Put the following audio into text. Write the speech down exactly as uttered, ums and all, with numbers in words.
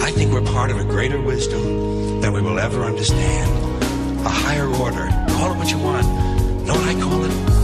I think we're part of a greater wisdom than we will ever understand. A higher order. Call it what you want. Know what I call it?